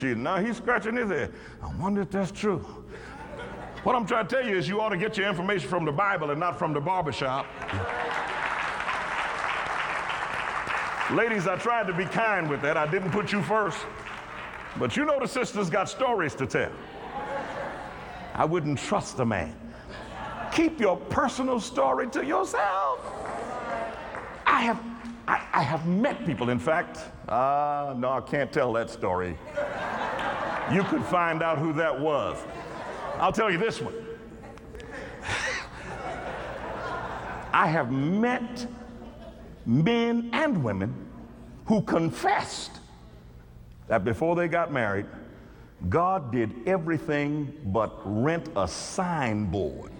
Now he's scratching his head. I wonder if that's true. What I'm trying to tell you is you ought to get your information from the Bible and not from the barbershop. Ladies, I tried to be kind with that. I didn't put you first. But you know the sisters got stories to tell. I wouldn't trust a man. Keep your personal story to yourself. I have met people, in fact. No, I can't tell that story. You could find out who that was. I'll tell you this one. I have met men and women who confessed that before they got married, God did everything but rent a signboard.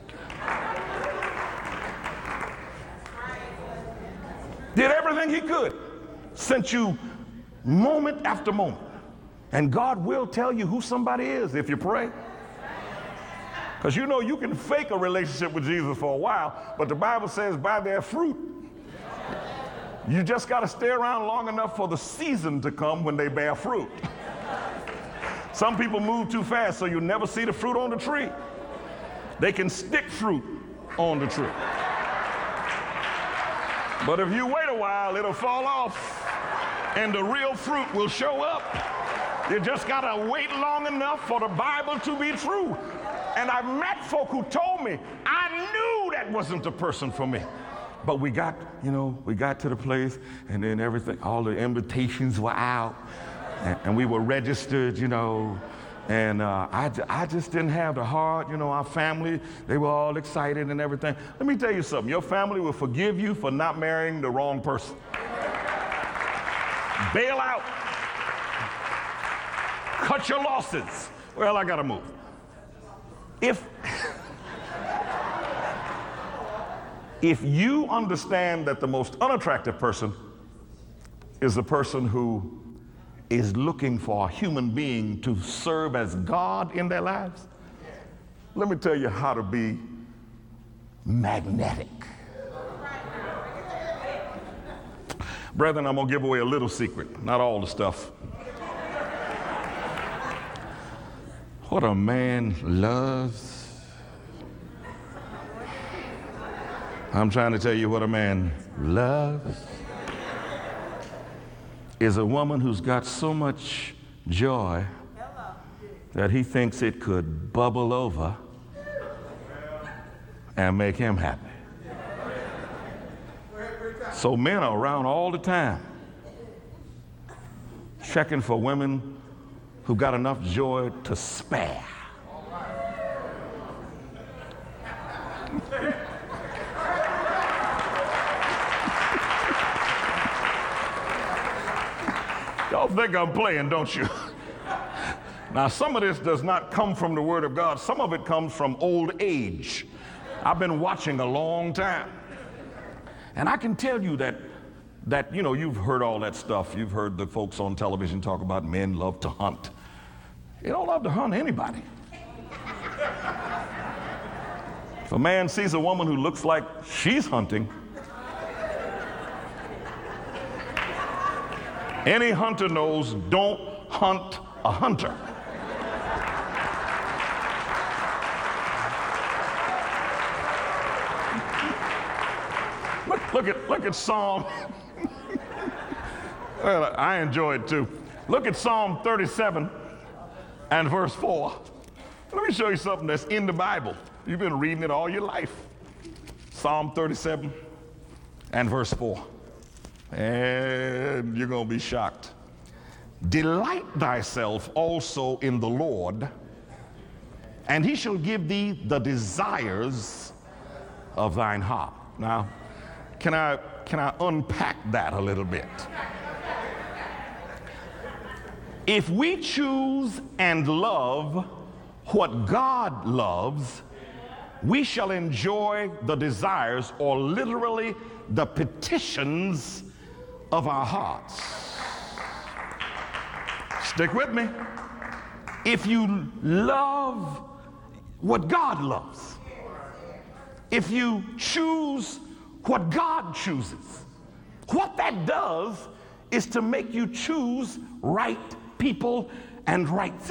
Did everything he could. Sent you moment after moment. And God will tell you who somebody is if you pray. Because you know you can fake a relationship with Jesus for a while, but the Bible says by their fruit. You just got to stay around long enough for the season to come when they bear fruit. Some people move too fast, so you'll never see the fruit on the tree. They can stick fruit on the tree. But if you wait a while, it'll fall off, and the real fruit will show up. You just got to wait long enough for the Bible to be true. And I've met folk who told me, I knew that wasn't the person for me. But we got to the place, and then everything, all the invitations were out, and we were registered, and I just didn't have the heart. Our family, they were all excited and everything. Let me tell you something. Your family will forgive you for not marrying the wrong person. Bail out. Cut your losses. Well, I got to move. If you understand that the most unattractive person is the person who is looking for a human being to serve as God in their lives, let me tell you how to be magnetic. Brethren, I'm going to give away a little secret, not all the stuff. What a man loves. I'm trying to tell you what a man loves is a woman who's got so much joy that he thinks it could bubble over and make him happy. So men are around all the time checking for women who got enough joy to spare. Y'all think I'm playing, don't you? Now, some of this does not come from the Word of God. Some of it comes from old age. I've been watching a long time. And I can tell you that you've heard all that stuff. You've heard the folks on television talk about men love to hunt. They don't love to hunt anybody. If a man sees a woman who looks like she's hunting, any hunter knows don't hunt a hunter. Look at Psalm. Well, I enjoy it too. Look at Psalm 37 and verse 4. Let me show you something that's in the Bible. You've been reading it all your life. Psalm 37 and verse 4. And you're going to be shocked. Delight thyself also in the Lord, and he shall give thee the desires of thine heart. Now, can I unpack that a little bit? If we choose and love what God loves, we shall enjoy the desires, or literally the petitions of our hearts. Stick with me. If you love what God loves, if you choose what God chooses, what that does is to make you choose right people and right